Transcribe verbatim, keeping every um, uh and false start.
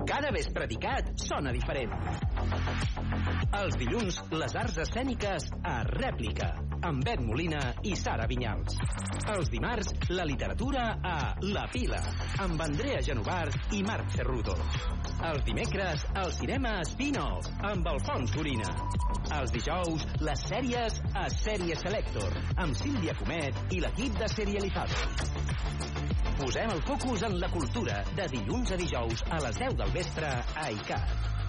Cada vespre d'ICAT sona diferent. Els dilluns, les arts escèniques a Rèplica, amb Bet Molina i Sara Vinyals. Els dimarts, la literatura a La Pila, amb Andrea Genovart i Marc Cerruto. Els dimecres, el cinema Spin-off, amb Alfons Gorina. Els dijous, les sèries a Sèrie Selector, amb Sílvia Comet i l'equip de Serializados. Posem el focus en la cultura, de dilluns a dijous a les deu del vespre a ICAT.